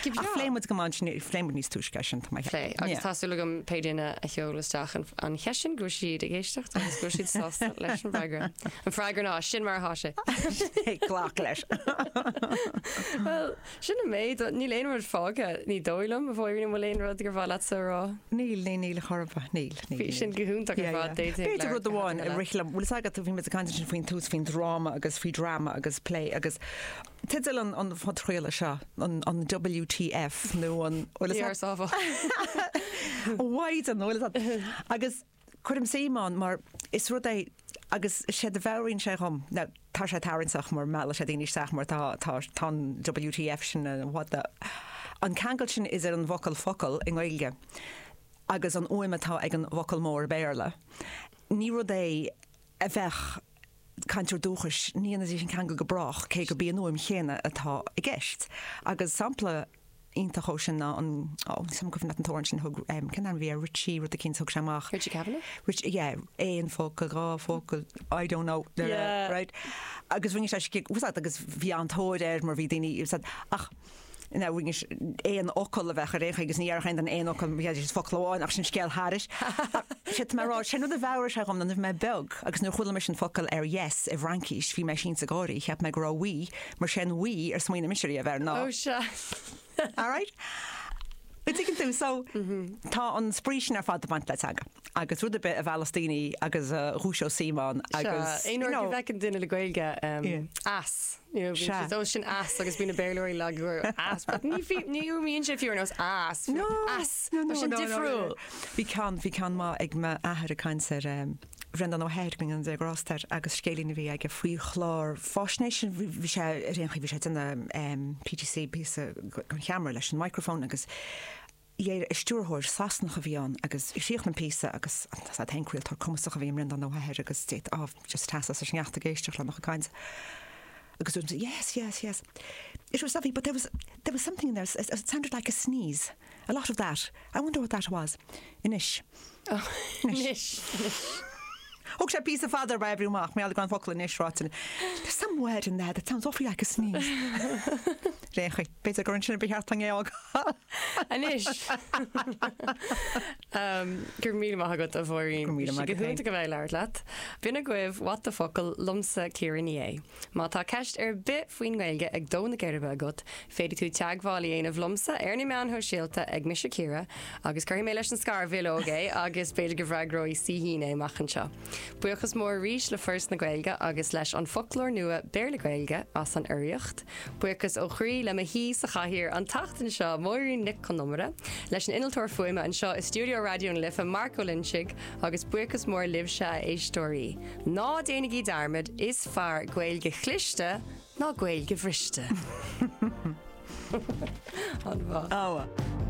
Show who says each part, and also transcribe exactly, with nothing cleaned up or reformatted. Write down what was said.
Speaker 1: fléimid go fléimid níos túisceisiint mai.
Speaker 2: Lé, agus táúla go péidirna a cheolalasteach an cheisisin go siad a ggéisteach agus go siad sásta leis an freigra. An freigra ná sin mar háise.
Speaker 1: Glách leis.
Speaker 2: Well, sinna méid ní léonhar fága ní dóilm a bhfuir mo léon rud gur bhla rá.
Speaker 1: Níl ní níl chorba níl.
Speaker 2: Bhí sin gohúnta go bhd dé.
Speaker 1: Beidir rud amháin a rilam bhfuil agad bhí mit a caiinte sin faoin tús faoin drama agus fao drama agus play agus Tidil an an fotréile seo an an W T F nó an
Speaker 2: sáfa.
Speaker 1: Waid an nóla agus chuim séán mar is rud é agus sé de bhhaín sé chum na tá sé tarinach mar meile sé daoine seach mar tá tá W T F sin an what an cangal sin is ar an vocal focal in Gaeilge agus an uimetá ag an vocal mór béirle. Ní rud é a bheith cantir dúchas níana sin can go brach cé go bí an nuim chéine atá i gceist agus sampla ítachó sin ná an sam go an tórin sin thug cin an bhí Richie ru a cinn thug semach.
Speaker 2: Richie Kavanagh?
Speaker 1: Rich, yeah, éon focail, rá focail, I don't know.
Speaker 2: Yeah.
Speaker 1: Right? Agus bhain sé agus bhí an tóir éir mar bhí daoine ach na wing is éon ocail a bheith a réich agus níarchain an éon ocail bhí is focaláin ach sin scéal háris. Si marrá sin a bhhar se gom na me beg agus nó chula me sin focail ar yes i bhrankis hí me sin sa gáirí cheap me go wí mar sin wí ar smaoine misisií a bheit ná.
Speaker 2: Oh se.
Speaker 1: All right? But you can do so. Tá an sprísin ar fad a bant le aga. Agus rud a bit a Palestíní agus Rúsio Simán agus
Speaker 2: Éon or bhecin duine le Gaeilge as. Ó sin as agus bína béirlóirí le gur as. Ní níú míonn sé fiúr nos as.
Speaker 1: No.
Speaker 2: As.
Speaker 1: No, no,
Speaker 2: sin
Speaker 1: no, no,
Speaker 2: difriúil.
Speaker 1: Bhí can bhí can má ag me ahar a cain ar brendan ó héirming an de grástar agus scélína bhí ag a faoi chlár fásnééis bhí sé réoncha bhí sé duna P T C bí gon cheamara leis an microfón agus Ié stúrthir sasnach a bhíán agus sioch na písa agus tencréil tar cumach a bhí rindan ó héir agus stéit á just tas a sneachta géisteach le nach caiins. Because it was, yes, yes, yes. It was lovely, but there was there was something in there. It, it sounded like a sneeze. A lot of that. I wonder what that was. Inish.
Speaker 2: Oh, Inish.
Speaker 1: Hook sé piece of father by every mark. Me all the grand focal Inish rotten. There's some word in there that sounds awfully like a sneeze. Réchi, beter go sin be hartang eog.
Speaker 2: Inish. Um, gur mí maith go a bhórín. Go bhúnta go bhhéil leir leat. Bhína goibh wat the focal lumsa Ciaran é. Má tá ceist ar bit faoin Gaeilge ag dóna geirbe agat, féidir tú teagháil aanamh lumsa ar ní meán ho síalta ag Misha Kira, agus chuir mé leis an scar bhilógé agus beidir go bhreagroí sihíine machchan seo. Buchas mór ríis le first na Gaeilge agus leis an folklór nua béir le Gaeilge as an uiriocht. Buchas ó chrí le a hí sa chahirir an tachtain seo móirí Nick Connomara, leis an inaltóir fuime an seo is Studio Radio an lifa Marco Lynchig agus buchas mór liv se é stóí. Ná déanaigí darmid is fear Gaeilge chlichte ná Gaeilge bhriste. An bha.
Speaker 1: Oh.